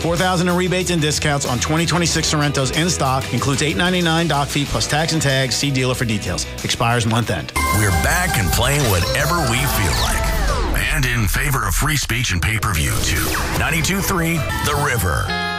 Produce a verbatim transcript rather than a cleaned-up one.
four thousand dollars in rebates and discounts on twenty twenty-six Sorrentos in stock. Includes eight ninety-nine doc fee plus tax and tags. See dealer for details. Expires month end. We're back and playing whatever we feel like. And in favor of free speech and pay-per-view, too. ninety-two point three The River.